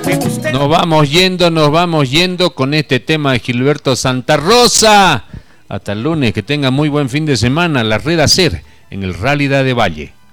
Nos vamos yendo con este tema de Gilberto Santa Rosa. Hasta el lunes, que tenga muy buen fin de semana. La Red Hacer en el Rally de Valle.